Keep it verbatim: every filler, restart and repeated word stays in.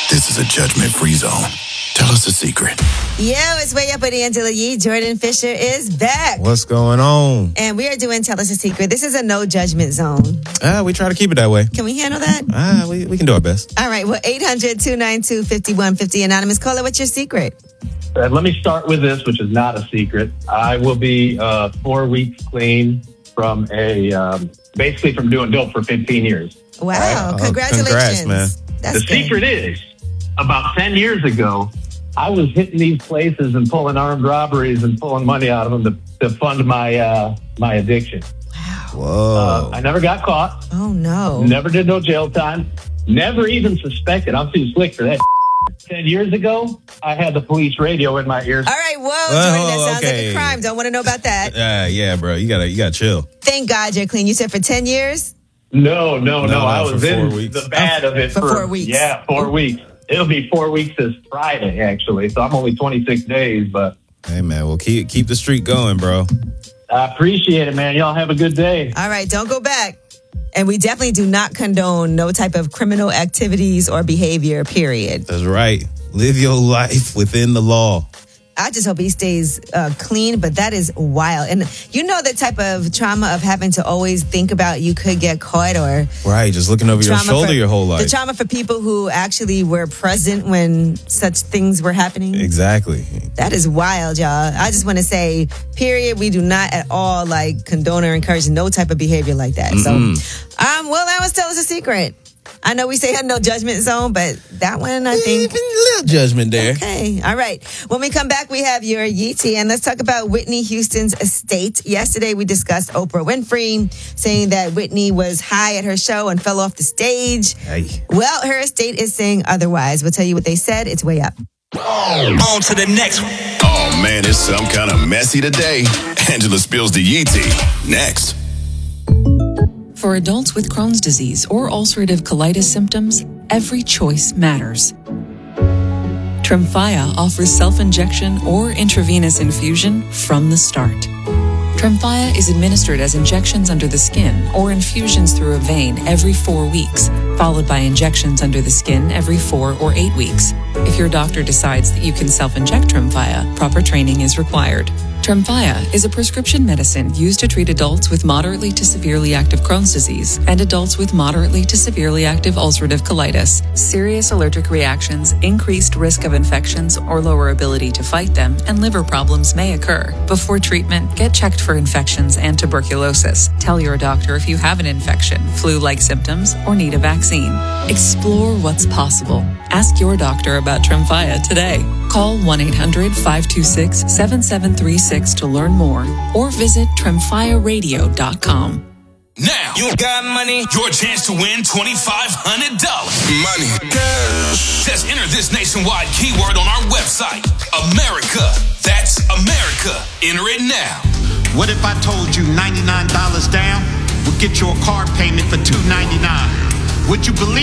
This is a judgment-free zone. Tell us a secret. Yo, it's Way Up with Angela Yee. Jordan Fisher is back. What's going on? And we are doing Tell Us a Secret. This is a no judgment zone. Ah, we try to keep it that way. Can we handle that? Ah, we, we can do our best. All right. Well, eight hundred, two nine two, five one five zero. Anonymous caller, what's your secret? Uh, let me start with this, which is not a secret. I will be uh, four weeks clean from a, um, basically from doing dope for fifteen years. Wow. Right. Congratulations. Oh, congrats, man. That's the good. secret is, about ten years ago, I was hitting these places and pulling armed robberies and pulling money out of them to, to fund my uh, my addiction. Wow. Whoa. Uh, I never got caught. Oh, no. Never did no jail time. Never even suspected. I'm too slick for that. Ten years ago, I had the police radio in my ears. All right. Whoa, Whoa, Jordan, that sounds okay. like a crime. Don't want to know about that. Yeah, yeah, bro. You gotta, you gotta chill. Thank God you're clean. You said for ten years? No, no, no. No, I for was four in weeks. the bad of it For four weeks. Yeah, four weeks. It'll be four weeks this Friday, actually. So I'm only twenty-six days, but Hey, man. Well, keep keep the streak going, bro. I appreciate it, man. Y'all have a good day. All right. Don't go back. And we definitely do not condone no type of criminal activities or behavior, period. That's right. Live your life within the law. I just hope he stays uh, clean, but that is wild. And you know the type of trauma of having to always think about you could get caught, or Right. Just looking over your trauma shoulder for- your whole life. The trauma for people who actually were present when such things were happening. Exactly. That is wild, y'all. I just want to say, period, we do not at all like condone or encourage no type of behavior like that. Mm-mm. So, um, well, that was Tell Us a Secret. I know we say had no judgment zone, but that one, I think. A little judgment there. Okay. All right. When we come back, we have your Yeetie, and let's talk about Whitney Houston's estate. Yesterday, we discussed Oprah Winfrey saying that Whitney was high at her show and fell off the stage. Hey. Well, her estate is saying otherwise. We'll tell you what they said. It's Way Up. On to the next one. Oh, man, it's some kind of messy today. Angela spills the Yee tea. Next. For adults with Crohn's disease or ulcerative colitis symptoms, every choice matters. Tremfya offers self-injection or intravenous infusion from the start. Tremfya is administered as injections under the skin or infusions through a vein every four weeks, followed by injections under the skin every four or eight weeks. If your doctor decides that you can self-inject Tremfya, proper training is required. Tremfya is a prescription medicine used to treat adults with moderately to severely active Crohn's disease and adults with moderately to severely active ulcerative colitis. Serious allergic reactions, increased risk of infections or lower ability to fight them, and liver problems may occur. Before treatment, get checked for infections and tuberculosis. Tell your doctor if you have an infection, flu-like symptoms, or need a vaccine. Explore what's possible. Ask your doctor about Tremfya today. Call one eight hundred, five two six, seven seven three six to learn more or visit tremfya radio dot com. Now, you got money, your chance to win twenty-five hundred dollars. Money. Cash. Just enter this nationwide keyword on our website. America. That's America. Enter it now. What if I told you ninety-nine dollars down would get you a car payment for two ninety-nine? Would you believe